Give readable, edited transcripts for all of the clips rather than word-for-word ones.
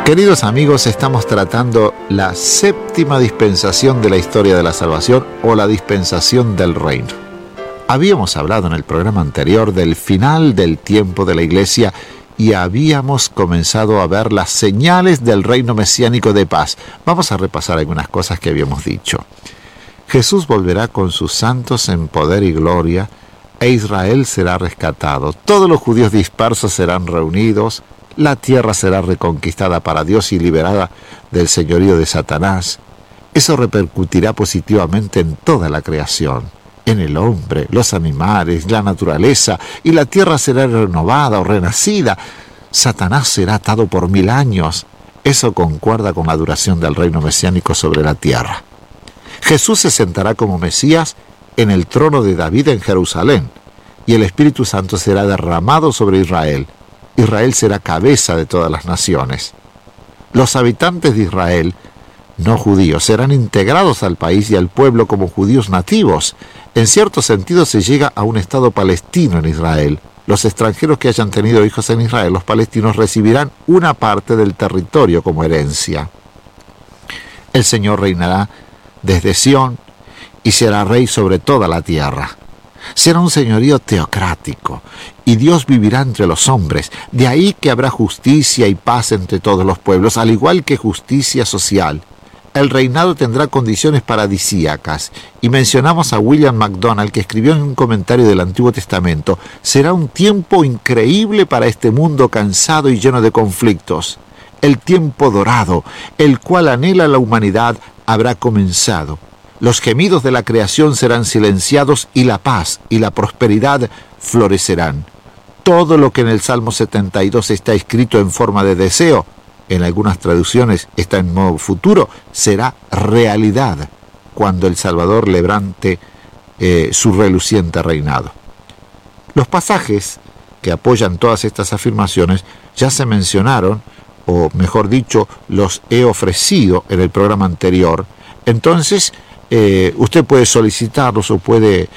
Queridos amigos, estamos tratando la séptima dispensación de la historia de la salvación o la dispensación del reino. Habíamos hablado en el programa anterior del final del tiempo de la iglesia y habíamos comenzado a ver las señales del reino mesiánico de paz. Vamos a repasar algunas cosas que habíamos dicho. Jesús volverá con sus santos en poder y gloria, e Israel será rescatado. Todos los judíos dispersos serán reunidos. La tierra será reconquistada para Dios y liberada del señorío de Satanás. Eso repercutirá positivamente en toda la creación, en el hombre, los animales, la naturaleza, y la tierra será renovada o renacida. Satanás será atado por 1000 años. Eso concuerda con la duración del reino mesiánico sobre la tierra. Jesús se sentará como Mesías en el trono de David en Jerusalén, y el Espíritu Santo será derramado sobre Israel. Israel será cabeza de todas las naciones. Los habitantes de Israel, no judíos, serán integrados al país y al pueblo como judíos nativos. En cierto sentido se llega a un estado palestino en Israel. Los extranjeros que hayan tenido hijos en Israel, los palestinos, recibirán una parte del territorio como herencia. El Señor reinará desde Sión y será rey sobre toda la tierra. Será un señorío teocrático, y Dios vivirá entre los hombres. De ahí que habrá justicia y paz entre todos los pueblos, al igual que justicia social. El reinado tendrá condiciones paradisíacas, y mencionamos a William MacDonald, que escribió en un comentario del Antiguo Testamento: será un tiempo increíble para este mundo cansado y lleno de conflictos. El tiempo dorado, el cual anhela la humanidad, habrá comenzado. Los gemidos de la creación serán silenciados y la paz y la prosperidad florecerán. Todo lo que en el Salmo 72 está escrito en forma de deseo, en algunas traducciones está en modo futuro, será realidad cuando el Salvador levante su reluciente reinado. Los pasajes que apoyan todas estas afirmaciones ya se mencionaron, o mejor dicho, los he ofrecido en el programa anterior. Entonces, usted puede solicitarlos o puede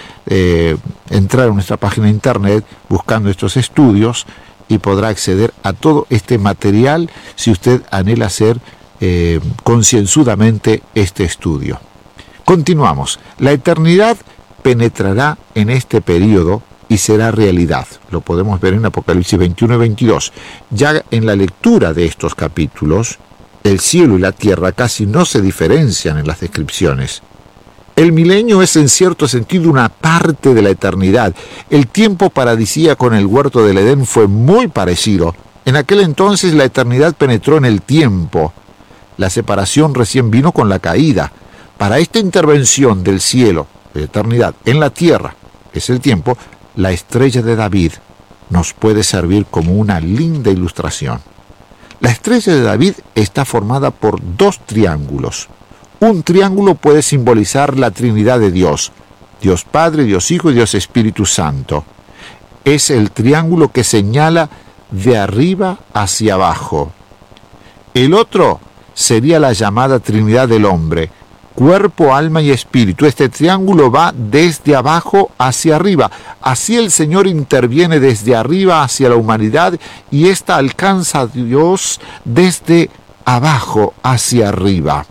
entrar a nuestra página de internet buscando estos estudios y podrá acceder a todo este material si usted anhela hacer concienzudamente este estudio. Continuamos. La eternidad penetrará en este periodo y será realidad. Lo podemos ver en Apocalipsis 21 y 22. Ya en la lectura de estos capítulos, el cielo y la tierra casi no se diferencian en las descripciones. El milenio es en cierto sentido una parte de la eternidad. El tiempo paradisíaco en el huerto del Edén fue muy parecido. En aquel entonces la eternidad penetró en el tiempo. La separación recién vino con la caída. Para esta intervención del cielo, de eternidad, en la tierra, que es el tiempo, la estrella de David nos puede servir como una linda ilustración. La estrella de David está formada por 2 triángulos. Un triángulo puede simbolizar la Trinidad de Dios, Dios Padre, Dios Hijo y Dios Espíritu Santo. Es el triángulo que señala de arriba hacia abajo. El otro sería la llamada Trinidad del hombre, cuerpo, alma y espíritu. Este triángulo va desde abajo hacia arriba. Así el Señor interviene desde arriba hacia la humanidad y ésta alcanza a Dios desde abajo hacia arriba.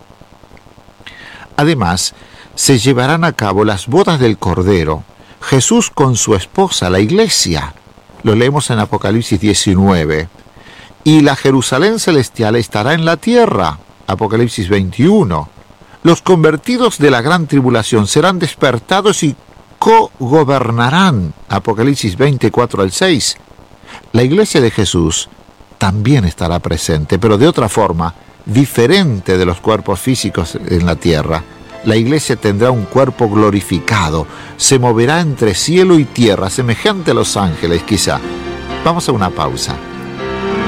Además, se llevarán a cabo las bodas del Cordero, Jesús con su esposa, la iglesia. Lo leemos en Apocalipsis 19. Y la Jerusalén celestial estará en la tierra, Apocalipsis 21. Los convertidos de la gran tribulación serán despertados y cogobernarán, Apocalipsis 24 al 6. La iglesia de Jesús también estará presente, pero de otra forma, diferente de los cuerpos físicos en la tierra. La iglesia tendrá un cuerpo glorificado, se moverá entre cielo y tierra, semejante a los ángeles quizá. Vamos a una pausa.